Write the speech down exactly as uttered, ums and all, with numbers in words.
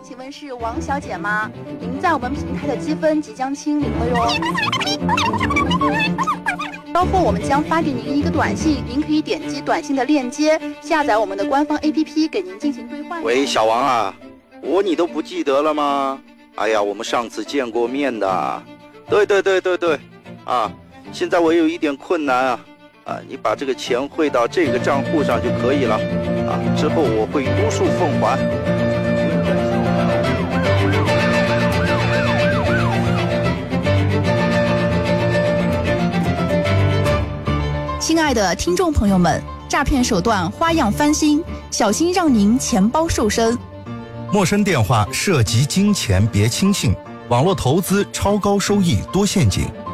请问是王小姐吗？您在我们平台的积分即将清零了哟。稍后我们将发给您一个短信，您可以点击短信的链接，下载我们的官方 A P P 给您进行兑换。 喂，小王啊，我你都不记得了吗？哎呀，我们上次见过面的。对对对对对，啊，现在我有一点困难啊，啊，你把这个钱汇到这个账户上就可以了，啊，之后我会如数奉还。 亲爱的听众朋友们，诈骗手段花样翻新，小心让您钱包瘦身。 陌生电话涉及金钱别轻信，网络投资超高收益多陷阱。